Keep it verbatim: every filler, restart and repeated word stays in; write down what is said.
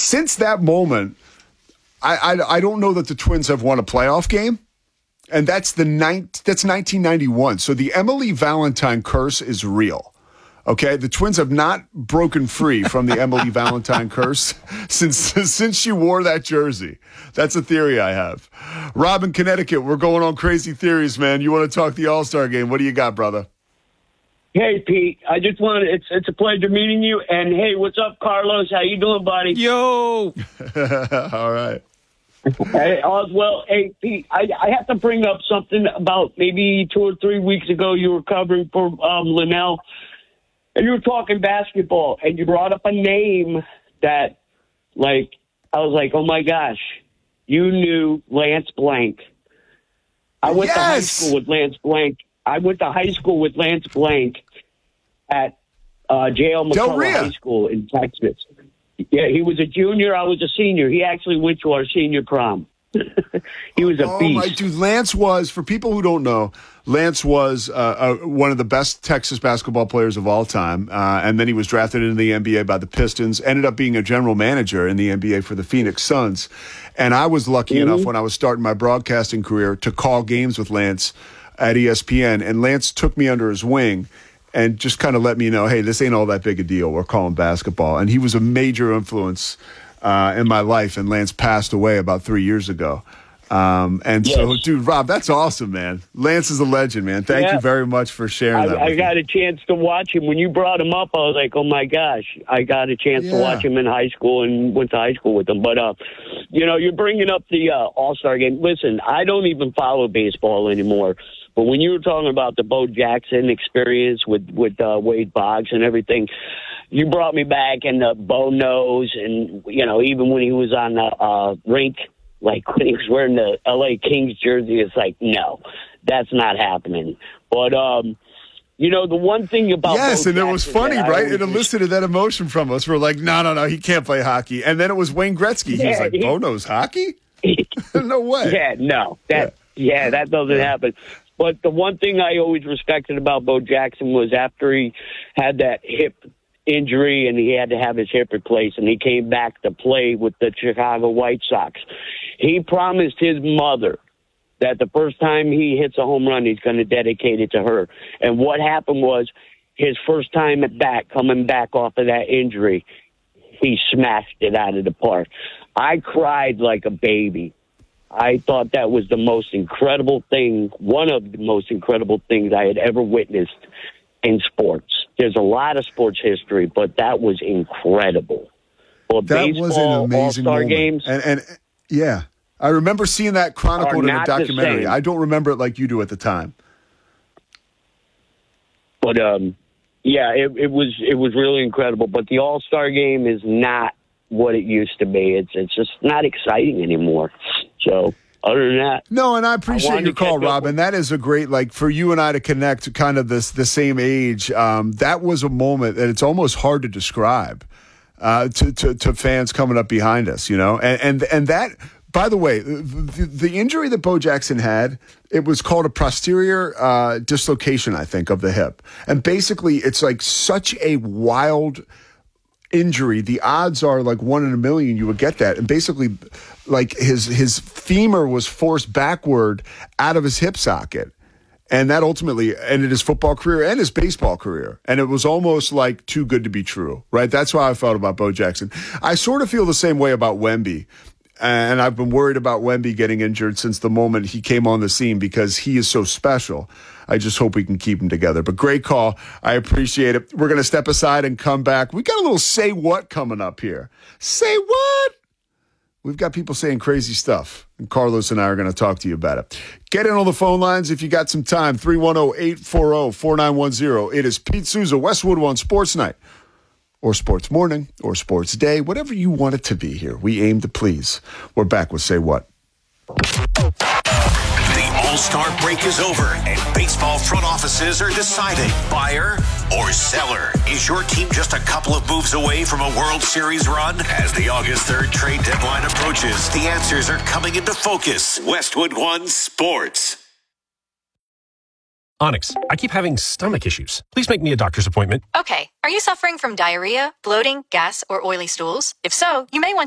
since that moment, I, I I don't know that the Twins have won a playoff game. And that's the ninth, that's nineteen ninety-one. So the Emily Valentine curse is real. Okay, the Twins have not broken free from the Emily Valentine curse since since she wore that jersey. That's a theory I have. Rob in Connecticut, we're going on crazy theories, man. You want to talk the All-Star game? What do you got, brother? Hey, Pete. I just wanted it's it's a pleasure meeting you. And hey, what's up, Carlos? How you doing, buddy? Yo. All right. Hey, Oswell. Hey, Pete. I I have to bring up something about maybe two or three weeks ago. You were covering for um, Linnell. And you were talking basketball, and you brought up a name that, like, I was like, oh, my gosh, you knew Lance Blank. I went yes! to high school with Lance Blank. I went to high school with Lance Blank at uh, J L McCullough High School in Texas. Yeah, he was a junior. I was a senior. He actually went to our senior prom. He was a oh beast. My dude, Lance was, for people who don't know, Lance was uh, uh, one of the best Texas basketball players of all time, uh, and then he was drafted into the N B A by the Pistons, ended up being a general manager in the N B A for the Phoenix Suns, and I was lucky mm-hmm. enough when I was starting my broadcasting career to call games with Lance at E S P N, and Lance took me under his wing and just kind of let me know, hey, this ain't all that big a deal. We're calling basketball, and he was a major influence Uh, in my life, and Lance passed away about three years ago. Um, and yes. so, dude, Rob, that's awesome, man. Lance is a legend, man. Thank yeah. you very much for sharing I, that. I with got me. a chance to watch him. When you brought him up, I was like, oh, my gosh. I got a chance yeah. to watch him in high school and went to high school with him. But, uh, you know, you're bringing up the uh, All-Star game. Listen, I don't even follow baseball anymore. But when you were talking about the Bo Jackson experience with, with uh, Wade Boggs and everything, you brought me back, and the Bo nose, and, you know, even when he was on the uh, rink, like when he was wearing the L A Kings jersey, it's like, no, that's not happening. But, um, you know, the one thing about Yes, Bo and Jackson it was funny, right? It elicited that emotion from us. We're like, no, no, no, he can't play hockey. And then it was Wayne Gretzky. He yeah, was like, he, Bo knows hockey? No way. Yeah, no. That, yeah. yeah, that doesn't yeah. happen. But the one thing I always respected about Bo Jackson was after he had that hip injury and he had to have his hip replaced and he came back to play with the Chicago White Sox, he promised his mother that the first time he hits a home run, he's going to dedicate it to her. And what happened was his first time at bat, coming back off of that injury, he smashed it out of the park. I cried like a baby. I thought that was the most incredible thing, one of the most incredible things I had ever witnessed in sports. There's a lot of sports history, but that was incredible. Well, that baseball, was an amazing All-Star moment. games, and, and yeah, I remember seeing that chronicled in a documentary. I don't remember it like you do at the time. But um, yeah, it, it was it was really incredible. But the All-Star game is not what it used to be. It's it's just not exciting anymore. So. Other than that, no, and I appreciate I your call, Rob. And that is a great, like, for you and I to connect, kind of this the same age. Um, that was a moment that it's almost hard to describe uh, to, to to fans coming up behind us, you know. And and and that, by the way, the, the injury that Bo Jackson had, it was called a posterior uh, dislocation, I think, of the hip. And basically, it's like such a wild injury. The odds are like one in a million you would get that. And basically, like his his femur was forced backward out of his hip socket. And that ultimately ended his football career and his baseball career. And it was almost like too good to be true, right? That's how I felt about Bo Jackson. I sort of feel the same way about Wemby. And I've been worried about Wemby getting injured since the moment he came on the scene because he is so special. I just hope we can keep him together. But great call. I appreciate it. We're going to step aside and come back. We got a little Say What coming up here. Say what? We've got people saying crazy stuff, and Carlos and I are going to talk to you about it. Get in on the phone lines if you got some time. three one zero, eight four zero, four nine one zero. It is Pete Souza, Westwood One Sports Night, or Sports Morning, or Sports Day, whatever you want it to be here. We aim to please. We're back with Say What. The All-Star break is over, and baseball front offices are deciding buyer or seller. Is your team just a couple of moves away from a World Series run? As the August third trade deadline approaches, the answers are coming into focus. Westwood One Sports. Onyx, I keep having stomach issues. Please make me a doctor's appointment. Okay. Are you suffering from diarrhea, bloating, gas, or oily stools? If so, you may want